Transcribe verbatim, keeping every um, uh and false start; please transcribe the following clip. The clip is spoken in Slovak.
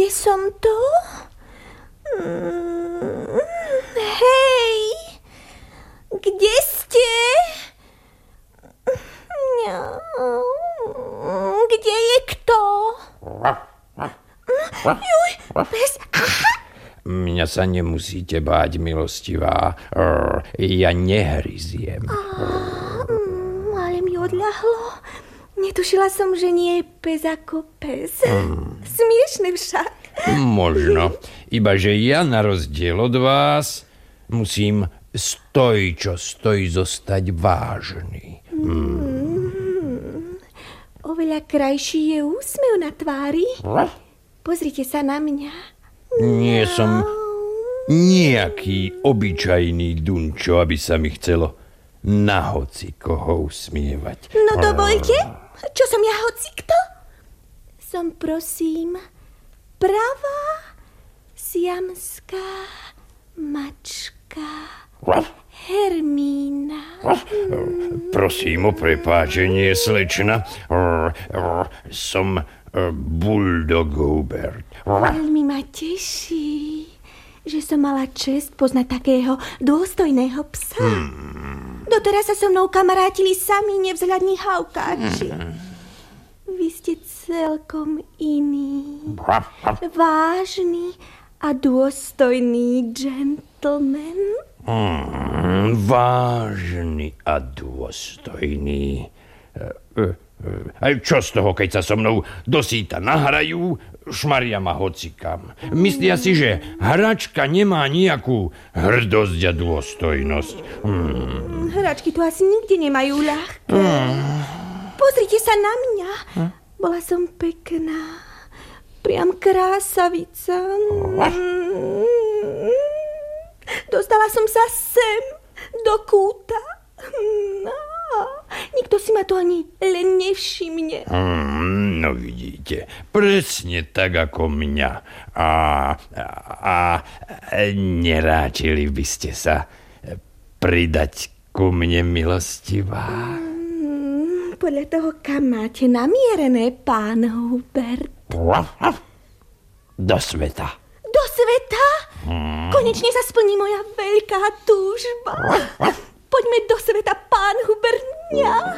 Kde som to? Mm, hej! Kde ste? Kde je kto? Juj, pes, aha! Mňa sa nemusíte báť, milostivá. Ja nehryziem. Ale mi odľahlo. Netušila som, že nie je pes ako pes. Hmm. Smiešne však. Možno. Iba, že ja na rozdiel od vás musím stoj, čo stoj, zostať vážny. Hmm. Oveľa krajší je úsmev na tvári. Pozrite sa na mňa. Nie som nejaký obyčajný dunčo, aby sa mi chcelo na hoci koho usmievať. No dovoľte, čo som ja hoci kto? Som, prosím, pravá siamská mačka Hermína. Prosím o prepáčenie, slečna. Som Bulldog Hubert. Veľmi ma teší, že som mala čest poznať takého dôstojného psa. Hmm. Doteraz sa so mnou kamarátili sami nevzhľadní haukáči. Hmm. Vy ste celkom iný, vážny a dôstojný gentleman. Hmm, vážny a dôstojný. A čo z toho, keď sa so mnou dosýta nahrajú, šmaria ma hocikam. Myslia si, že hračka nemá nejakú hrdosť a dôstojnosť. Hmm. Hračky tu asi nikde nemajú ľahké. Hmm. Pozrite sa na mňa. Hm? Bola som pekná. Priam krásavica. Hmm. Dostala som sa sem, do kúta. No. Nikto si ma to ani len nevšimne. Hmm, no vidíte, presne tak ako mňa. A, a, a neráčili by ste sa pridať ku mne, milostivá? Hmm, podľa toho, kam máte namierené, pán Hubert? Do sveta. Do sveta? Hmm. Konečne sa splní moja veľká túžba. Poďme do sveta, pán Hubert, mňa.